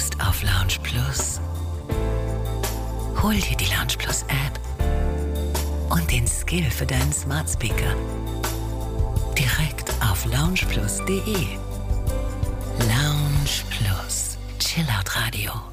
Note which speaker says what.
Speaker 1: Lust auf Lounge Plus? Hol dir die Lounge Plus App und den Skill für deinen Smart Speaker. Direkt auf loungeplus.de. Lounge Plus. Chillout Radio.